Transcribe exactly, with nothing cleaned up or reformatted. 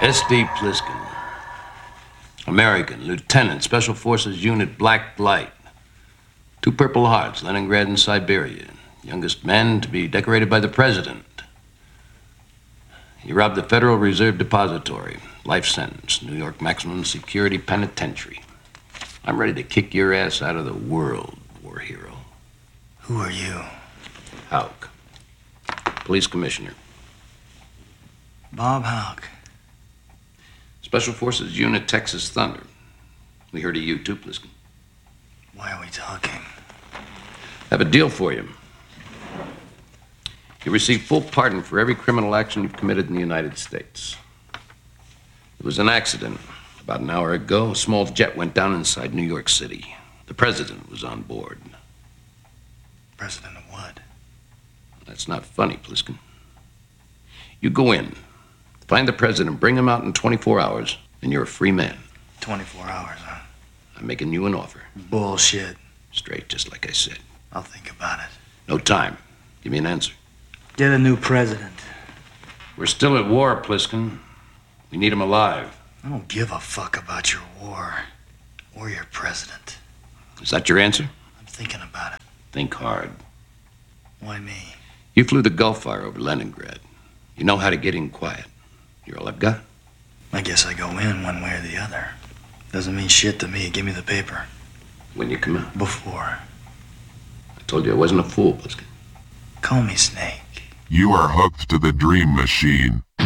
S D Pliskin. American, Lieutenant, Special Forces Unit Black Light. Two Purple Hearts, Leningrad and Siberia. Youngest man to be decorated by the President. He robbed the Federal Reserve Depository. Life sentence, New York Maximum Security Penitentiary. I'm ready to kick your ass out of the world, war hero. Who are you? Houck. Police Commissioner. Bob Houck. Special Forces Unit Texas Thunder. We heard of you too, Pliskin. Why are we talking? Have a deal for you. You receive full pardon for every criminal action you've committed in the United States. It was an accident. About an hour ago, a small jet went down inside New York City. The president was on board. President of what? That's not funny, Pliskin. You go in, find the president, bring him out in twenty-four hours, and you're a free man. twenty-four hours, huh? I'm making you an offer. Bullshit. Straight, just like I said. I'll think about it. No time. Give me an answer. Get a new president. We're still at war, Pliskin. We need him alive. I don't give a fuck about your war or your president. Is that your answer? I'm thinking about it. Think hard. Why me? You flew the Gulf Fire over Leningrad. You know how to get in quiet. You're all I've got. I guess I go in one way or the other. Doesn't mean shit to me. Give me the paper. When you come out. Before. I told you I wasn't a fool, Pliskin. Call me Snake. You are hooked to the Dream Machine.